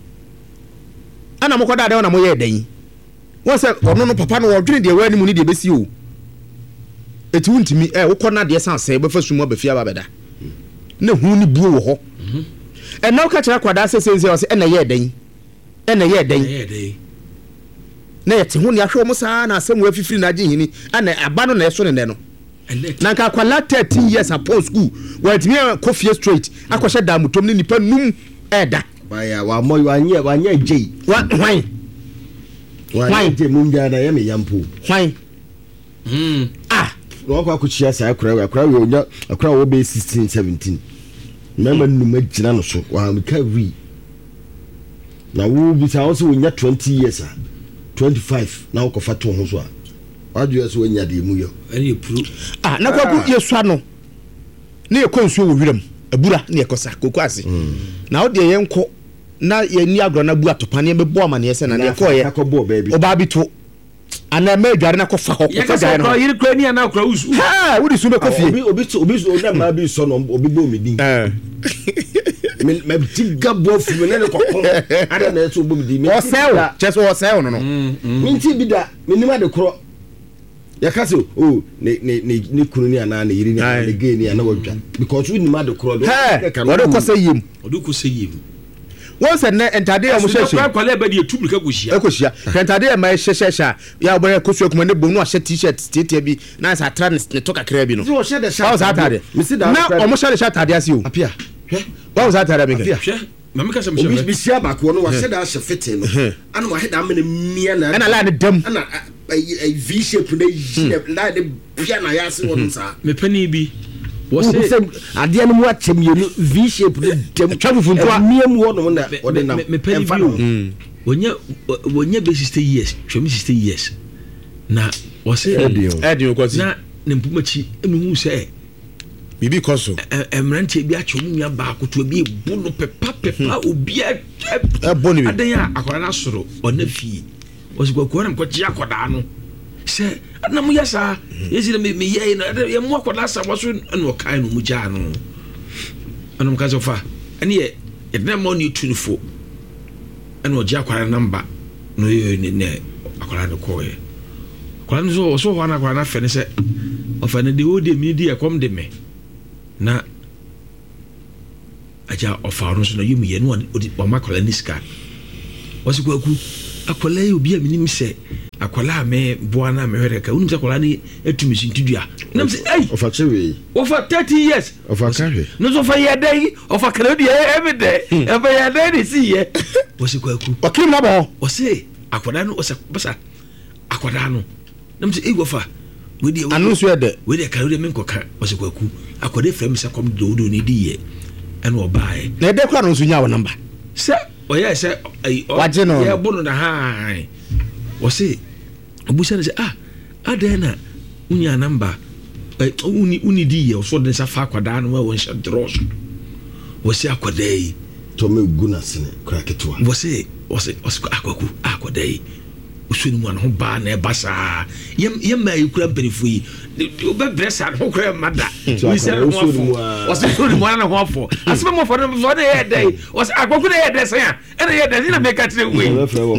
ana mokoda da na moye dan won se ono no papa no wodwene de wani mu ni de besi o eti wuntimi eh wokɔ na de san sɛ be fasum abafia ba beda na hu ni buo wo ho en na woka kyerɛ kwada sɛ sɛ sɛ ɛna yɛ dan ɛna yɛ dan na yɛ te ho ni ahwɛ mo saa na asɛm wa fifiri na agye hini ana aba no na ɛso ne no na nka kwala thirteen years upon school where timi kofie straight akɔhyɛ da mutom ne nipa num ɛda baya wa moy wa nye wa nye jei wa hwan hwan je mum bia na ye me yampo hwan mm ah no kwa kuchia sa akura akura we onya akura wo be sixteen seventeen remember num agina no so wa me ka wi na wo bi sa wo so onya twenty years a twenty-five na wo kofa to ho so a wadu so onya de mu yo ani puru ah na kwa ku yesu ano na ye konsuo wo wiram abura na ye kosa koku ase na wo de ye nko na ye ni agro na bu atopa ne be bo amane ye se na ye ko ye oba bi to ana ma adware na kofa ho kofa dai no yiri kra ni ana kra usu ha wo di su be kofie obi obi obi na ma bi so no obi bo mi din eh me me tiga bo fu me ne kokon ada na so bo mi din o sew cheso o sew no no mi ti bi da me ni ma de kro ya kasi o ne ne ne ne kunu ni ana ne yiri ni ana ne ge ni ana wadwa because we ni ma de kro do o do ko se yim o do ko se yim wọ́n sẹ̀ ní ẹ̀ntàdé ẹ̀ mo ṣe ṣe ẹ̀kọ́ kwalẹ̀ bẹ́ẹ̀ di etu bìrìkà kò ṣíà kò ṣíà ẹ̀ntàdé ẹ̀ máa ṣe ṣe ṣe yà ọ̀bẹ̀rẹ̀ kó so ẹ̀kúnmọ̀ ní bòun náà ṣe t-shirt tiẹ̀tiẹ̀ bi náà ṣe àtàrà ní tó kakra bi nù. wọ́n ṣe de ṣe àtàdé náà ọmọ ṣe de ṣe àtàdé àti o apia wọ́n ṣe àtàdé mi kẹ́ hwẹ́ mami kasa mi ṣe fẹ́ obi ṣe abako no wọ́n ṣe de ṣe fete no ana wọ́n ṣe de amene mia na ẹ̀na láàrin dẹ́m ẹ̀na v shape na yi na láàrin bia na yà sí wọn sá. mepani bi wọ́n sẹ́ adeɛ no mu akyɛ mienu v shape no dɛm twa fufu ntoa mia mu hɔ no na ɔde nam mepani bi o wɔnyɛ wɔnyɛ bɛ sixty years twɛmi sixty years na wɔsɛ ɛdi o kɔsi na ne mpumakyi ɛnu hu sɛ bibi kɔ so mmeranteɛ bi akyɛ ɔmu nua baako to ebi ebu no pɛpa pɛpa obi ɛbɔ ne bi adan a akɔla no asoro ɔna fie wɔsi kɔ kɔɔ na mkɔkye akɔdaa no sɛ na mo yɛ saa yɛsi na meyɛ no yɛ mo akɔda sa wɔ so ɛna ɔkae no mu gyaa no ɛnom ka sɛ fa ɛne yɛ yɛdena ma ne tunifo ɛna ɔgye akwara namba no yɛ ne ne akwara no kɔɛ akwara no so so hɔ na akwara no afɛ ne sɛ ɔfɛ ne de odi mi di ɛkɔm de me na agya ɔfa no so na yɛmu yɛ no ɔde ɔma akwara ne sika wɔsi kwaku akwara yi obi a menim sɛ akwara a me boa na me hwere ka wonim sɛ akwara ne atumi so ntidua nam sɛ ei ɔfa kyɛwe ɔfa thirty years ɔfa kahwe no so fa yɛ dɛ ɔfa kra di every day ɔfa yɛ dɛ ne si yɛ wɔsi kwaku ɔkim na bɔ wɔsi akwara no ɔsɛ basa akwara no nam sɛ ei wɔfa wedi anu so yɛ dɛ wedi ka wedi men kɔka wɔsi kwaku akwara frɛm sɛ kɔm dodo ne di yɛ ɛna ɔbaaɛ na ɛdɛ kora no nso nya wɔ namba sɛ ɔyɛ sɛ wagye no yɛ bo no na ha wɔsi obusa ne sɛ ah adan na unya namba uni uni di yɛ ɔsɔ de nsa fa akwadaa no wɔ nhyɛ drɔs wɔsi akwadaa yi tɔmɛ gu na sene kora ketewa wɔsi wɔsi wɔsi akwaku akwadaa yi osu ni mu ano ho baa na ɛba saa yɛm yɛm maa yi kura mpanyinfo yi ɔbɛbrɛ saa no ho kura ɛma da wɔsi ɛna ho afɔ wɔsi osu ni mu ano ho afɔ asɛm mu afɔ no fɔ ne yɛ dɛ yi wɔsi akwaku ne yɛ dɛ sɛn a ɛna yɛ dɛ ɛna mɛ ka kyerɛ wei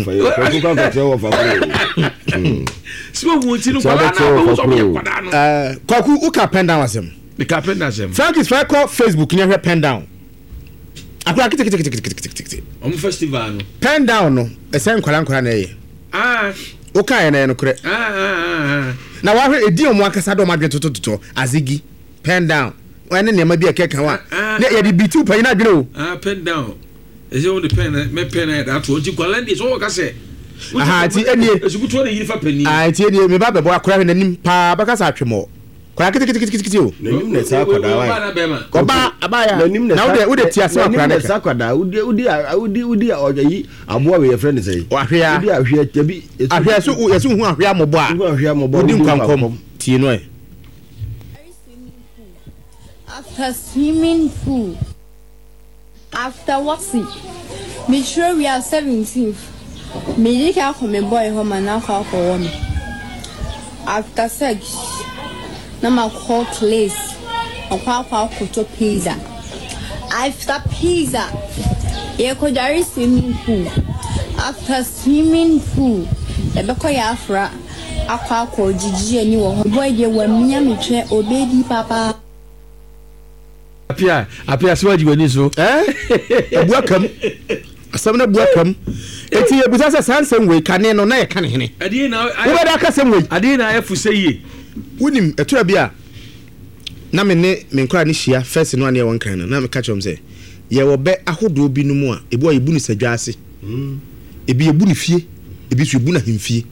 si wo wo ti no kwa na wo so me kwada no eh kwaku uka pen down asem me ka pen down asem Francis fa call Facebook nya hwe pen down akura kiti kiti kiti kiti kiti om festival no pen down no esen kwala kwala na ye ah uka ye na no kure ah ah na wa hwe edi omo akasa do madwe tototo azigi pen down wane ne ma bi ekeka wa na ye di bitu pa ina adwere o ah pen down ese o de pen me pen na that o ti kwala ndi so ka se aha ti enie esukutu na yirifa pani ah ti enie me ba bebo akura hwe nanim pa ba kasa atwemo kwala kiti kiti kiti kiti o nanim na sa kwada wa ko ba abaya na wo de wo de ti ase akura na sa kwada udi udi udi udi oyi aboa we friend say ahwea udi ahwea tabi ahwea so yesu hu ahwea mobo a ahwea mobo udi nkwankom ti no e after swimming pool after washing make sure we are seventeenth me dey ka for me boy home and now ka for woman after sex na ma call place akwa akwa koto pizza after pizza ye ko jari swimming pool after swimming pool e be ko ya afra akwa akwa jiji ani wo ho boy dey wa minya me twe obedi papa apia apia so waji wani so eh abuakam asam na abuakam eti ebusa se sansem we kane no na ye kane hene ade na wo ba da kasem we ade na afu seye wonim etura bia na me ne me nkora ne hia first no ane won kan na me ka chom se ye wo be ahodo bi no mu a ebu ayebu ni sadwaase mm ebi ebu ni fie ebi so ebu na hemfie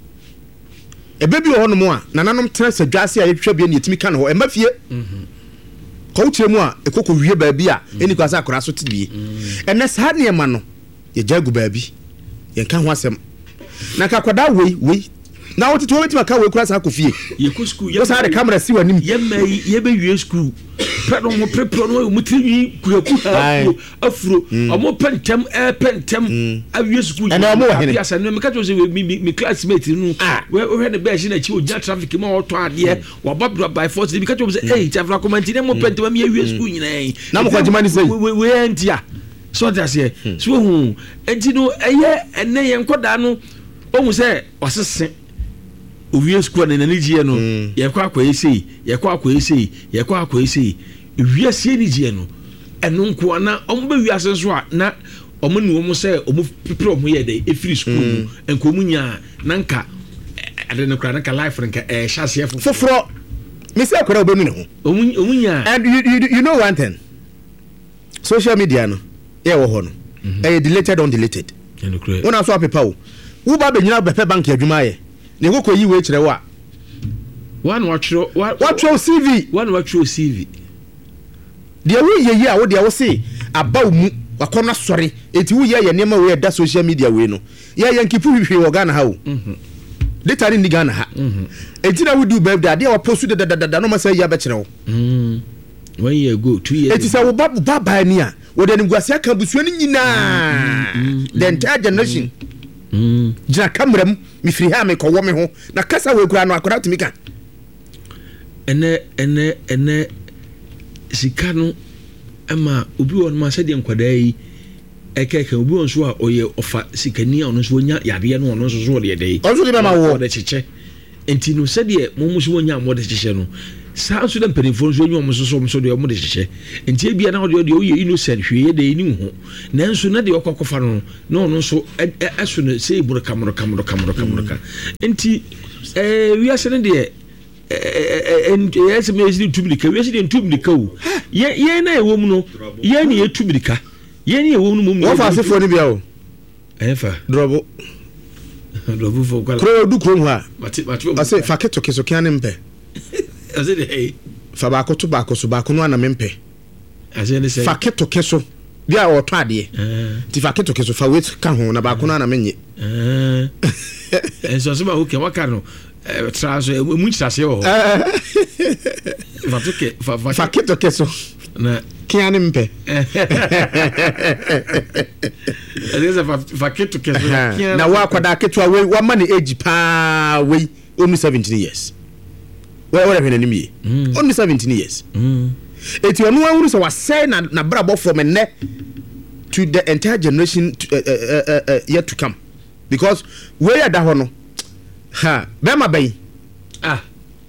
ebe bi ho no mu a nananom tena sadwaase a yetwa bia ne yetimi ka no ho ema fie mhm ko tire mu a ekoko wie ba bi a eni kwasa akora so tibie ene saa ne ma no ye jagu ba bi ye kan ho asem na ka koda wei wei na wote to wetima ka wei kura sa akofie ye ko school ye sa de camera si wanim ye mai ye be wie school pedo mo prepare no mo tiri kuaku afro omo pentem e pentem awie school and omo hene ya sa no me ka to se mi classmate nu we we ne be shi na chi oja traffic ma oto ade wa babra by force me ka to se eh chafra comment ne mo pentem mi awie school nyina na mo kwajima ni sei we we entia so that say so hu enti no eye ene ye nkoda no omu se wasese owie school na nani gie no ye kwa akwa ese ye kwa akwa ese ye kwa akwa ese wie sie ni gie no eno nko na omo be wi ase so a na omo ni omo se omo pipre omo ye dey efiri school enko mu nya na nka ade no kra na ka life nka eh hyase foforo me se akora obenu ne ho omo omo nya and you, you you know one thing social media no e wo ho no e deleted on deleted eno kra wona so apepa wo wo ba be nyina bepe bank adwuma ye ne go koyi we kire wa one watro watro C V one watro C V de wo ye ye a wo de wo se abaw mu wakona sori eti wo ye ye nema we da social media we no ye ye nkipu hwehwe wo Ghana ha wo mhm data ni Ghana ha mhm eti na wo do birthday ade wa post de dadada no ma say ya be kire wo mhm one year ago two years eti say wo babu baba ni a wo de nguase aka busuo ni nyina the entire generation mm jina kamram mi firi ha me ko wo me ho na kasa we kura no akora timi kan ene ene ene sika no ama obi won ma se de nkwada yi ɛkɛkɛ obi on so a ɔyɛ ɔfa sikani a ɔno so onya yadeɛ no ɔno so so ɔde dɛ ɔso de bɛma wo ɔde kyekyɛ enti no sɛdeɛ mo mo so onya amode kyekyɛ no saa so de mpanimfo so onya mo so so so de ɔmo de kyekyɛ enti ebia na ɔde ɔde ɔyɛ innocent hwee de ni ho nanso na de ɔkɔkɔfa no na ɔno so ɛso no sɛ iburo kamoro kamoro kamoro kamoro ka enti eh wiase ne de ɛsɛ mɛ ɛsɛ tumilika wiase de tumilika o yɛ yɛ na ɛwɔ mu no yɛ ne yɛ tumilika yɛ ne ɛwɔ mu no wɔfa asefo ne bia o ɛfa drɔbo drɔbo fo kwala kuro du kuro ho a mate mate ɔsɛ fa keto keso kia ne mpɛ ɔsɛ de hey fa baako to baako so baako no ana me mpɛ ɔsɛ ne sɛ fa keto keso bia ɔtɔ adeɛ ti fa keto keso fa wait ka ho na baako no ana me nye eh ɛsɛ so ba o ke waka no tra so mu nkyerase wɔ hɔ fa to ke fa fa keto keso na kia ne mpɛ ɛsɛ fa fa keto keso na wa kwada keto we wa ma ne age pa we only seventeen years we we hwene nim ye only seventeen years mm eti onu awuru so wa say na na brabo from enne to the entire generation to, uh, uh, uh, uh, yet to come because we ya da ho no ha be ma ben ah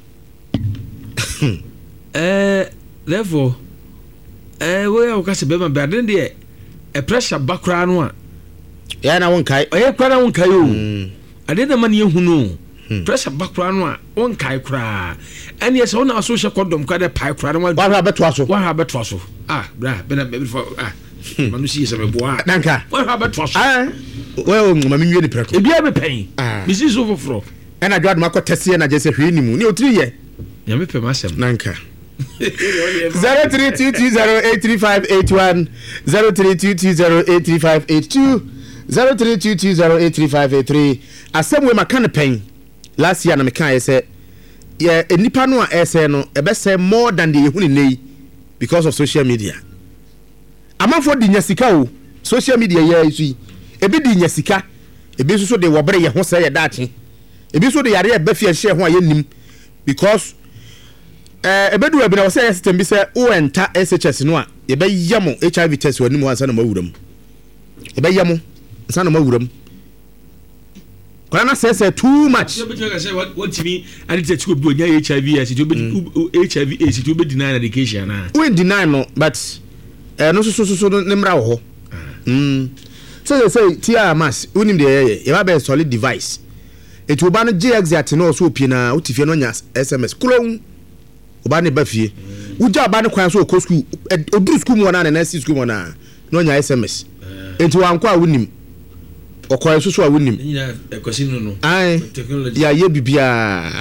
eh therefore eh we ya ka se be ma be aden de e pressure bakra no a ya na won kai e kwara won kai o aden na ma ne hu no pressure bakra no a won kai kra ene ye se wona aso hye kodom ka de pai kra no wa ha beto aso wa ha beto aso ah bra be na be for ah manu si se be boa danka wa ha beto aso ah we o ma me nwie ni preko e bia be pen mi si so foforo ena dwad ma ko tese na je se hwe ni mu ni otiri ye ya me pe ma sem nanka zero three two two zero eight three five eight one zero three two two zero eight three five eight two zero three two two zero eight three five eight three asem we makane pen last year na me kan say yeah enipa no a say no e be say more than the ehuni nei because of social media amanfo di nyasika o social media ya isu e bi di nyasika e bi so de wo bere ye ho say ye daache e bi so de yare e ba fie hye ho aye nim because eh ebedu abi na wo say system bi say o enta S H S no a ye be yamo H I V test wani mu ansa na mawuram e be yamo ansa na mawuram kwana say say too much you better say what what to me and it's to be H I V as it be H I V is it be deny education na we deny no but eh no so so so ne mra wo ho mm so they say tia mass unim de ye ye ba be solid device it will ban G X at no so pie na utifie no nya S M S kulon oba ne ba fie uja ba ne kwan so ko school oduru school mo na na school mo na no nya S M S enti wanko a unim okoy so so a unim nya ekosi no no ai ya ye bibia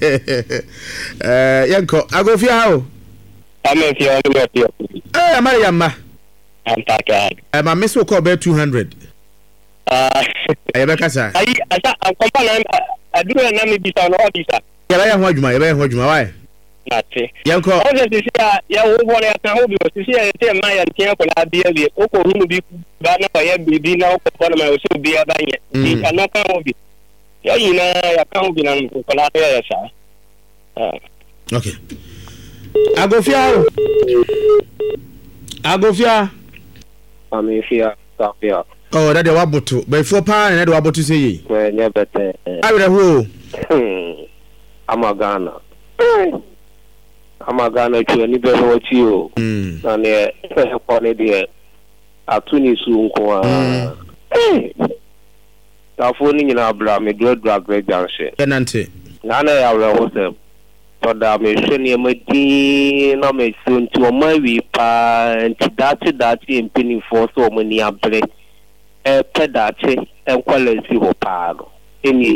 eh yanko agofia how ame fi on me fi eh amari yamma antaka eh ma meso ko be two hundred ah eh be kasa ai asa akompa na aduru na me bisa no odisa ya ba ya ho adwuma ya ba ya ho adwuma why nate yanko o se se ya wo bo ya kan ho bi o se se ya te ma ya tie ko la bia bi o ko hu bi ba na ya bibi na o ko na ma o se bi ya ba nye ni kan na kan ho bi ya yina ya kan ho bi na ko la ya sa ah okay agofia agofia ame fia ta fia oh that de waboto before pa na de waboto say yi we nya bete awre ho amagana amagana tu ni be ho ti o na ne e ko ne de atuni su nko a ta fo ni nyina bra me do drag re janse enante na na ya wre ho se to da me hwe ne ma di na me su nti o ma wi pa nti dati dati empini fo so mo ni abre e pedati en kwalesi ho pa no eni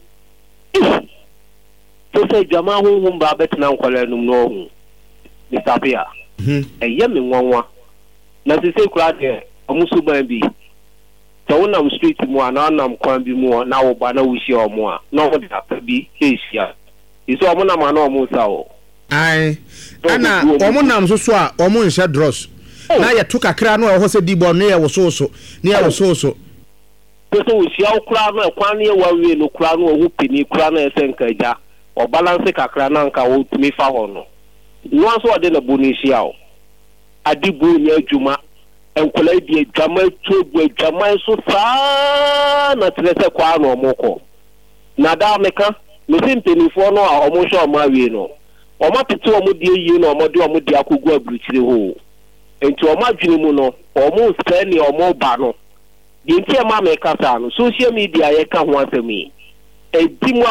so say jama hu hu ba betina nkwala num no hu ni sapia mhm eye me nwanwa na se se kura de omusu ban bi to wonam street mu ana nam kwan bi mu na wo ba na wushi omo a na wo da bi kesia iso omo na ma na omo sa o ai ana omo nam so so a omo nhye dross na ye to kakra no ho se di bo no ye wo so so ne ye wo so so so so wushi a kura no kwan ne wa wie no kura no hu pini kura no ese nkaja o balance kakra na nka wo tumi fa ho no no so ode na bonisia o adibu nya adwuma enkola di adwama tuobu adwama so saa na trese kwa na omoko na da meka me simpenifo no a omo hwe omo awie no omo tete omo die yi na omo de omo de akogu aburukyire ho enti omo adwene mu no omo spend omo ba no di ntia ma meka sa no social media ye ka ho asemi edi mu